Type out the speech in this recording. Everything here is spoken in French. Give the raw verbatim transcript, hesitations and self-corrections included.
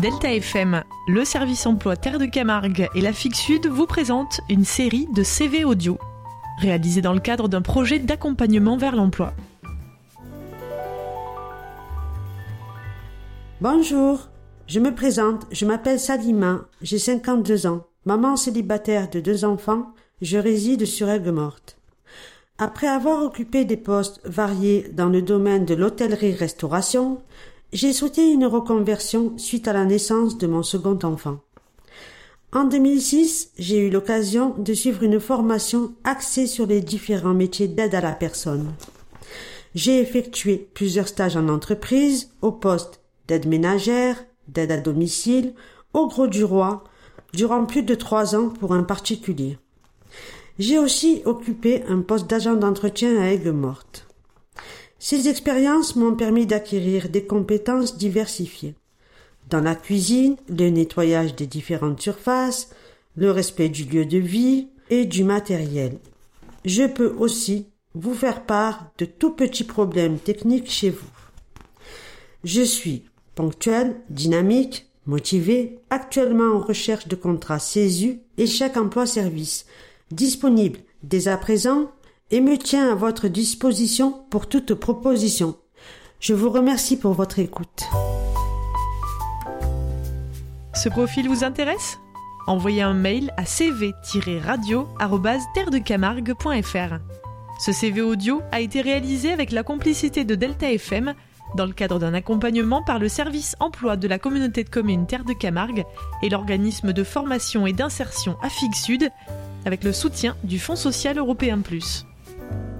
Delta F M, le service emploi Terre de Camargue et la F I C Sud vous présentent une série de C V audio, réalisée dans le cadre d'un projet d'accompagnement vers l'emploi. Bonjour, je me présente, je m'appelle Salima, j'ai cinquante-deux ans, maman célibataire de deux enfants, je réside sur Aigues-Mortes. Après avoir occupé des postes variés dans le domaine de l'hôtellerie-restauration, j'ai souhaité une reconversion suite à la naissance de mon second enfant. En deux mille six, j'ai eu l'occasion de suivre une formation axée sur les différents métiers d'aide à la personne. J'ai effectué plusieurs stages en entreprise, au poste d'aide ménagère, d'aide à domicile, au Gros du Roi, durant plus de trois ans pour un particulier. J'ai aussi occupé un poste d'agent d'entretien à Aigues-Mortes. Ces expériences m'ont permis d'acquérir des compétences diversifiées. Dans la cuisine, le nettoyage des différentes surfaces, le respect du lieu de vie et du matériel. Je peux aussi vous faire part de tout petits problèmes techniques chez vous. Je suis ponctuelle, dynamique, motivée, actuellement en recherche de contrat CESU et chèque emploi-service, disponible dès à présent et me tiens à votre disposition pour toute proposition. Je vous remercie pour votre écoute. Ce profil vous intéresse ? Envoyez un mail à c v tiret radio arobase terre de camargue point f r. Ce C V audio a été réalisé avec la complicité de Delta F M dans le cadre d'un accompagnement par le service emploi de la communauté de communes Terre de Camargue et l'organisme de formation et d'insertion A F I C Sud avec le soutien du Fonds social européen plus.